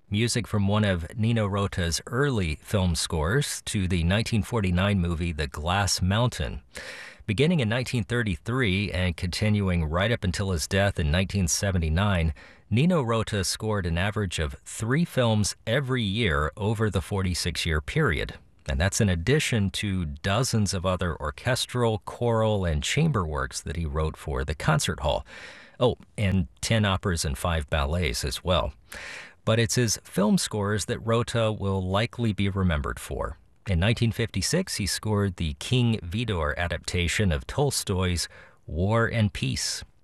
music from one of Nino Rota's early film scores to the 1949 movie The Glass Mountain. Beginning in 1933 and continuing right up until his death in 1979, Nino Rota scored an average of 3 films every year over the 46-year period. And that's in addition to dozens of other orchestral, choral, and chamber works that he wrote for the concert hall. Oh, and 10 operas and 5 ballets as well. But it's his film scores that Rota will likely be remembered for. In 1956, he scored the King Vidor adaptation of Tolstoy's War and Peace.